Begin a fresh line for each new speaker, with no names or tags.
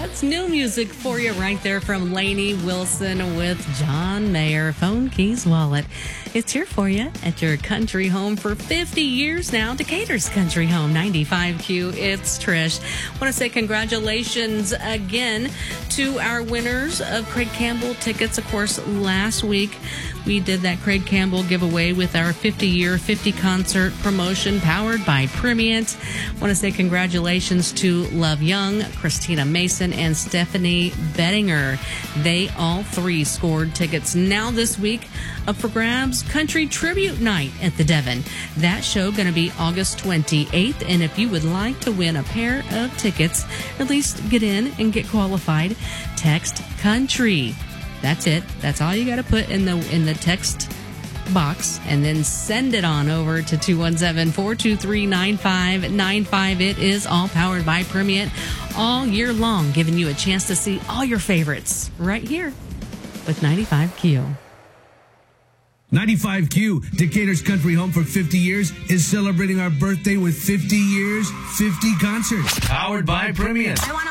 That's new music for you right there from Lainey Wilson with John Mayer, Phone Keys Wallet. It's here for you at your country home for 50 years now. Decatur's Country Home, 95Q. It's Trish. Want to say congratulations again to our winners of Craig Campbell tickets. Of course, last week we did that Craig Campbell giveaway with our 50-year 50 concert promotion powered by Primient. Want to say congratulations to Love Young, Christina Mason, and Stephanie Bettinger. They all three scored tickets. Now this week, up for grabs, Country Tribute Night at the Devon. That show going to be August 28th, and if you would like to win a pair of tickets, or at least get in and get qualified, text COUNTRY. That's it. That's all you got to put in the text box, and then send it on over to 217-423-9595. It is all powered by Primient all year long, giving you a chance to see all your favorites right here with 95Q.
95Q, Decatur's Country Home for 50 years, is celebrating our birthday with 50 years, 50 concerts. Powered by Primient.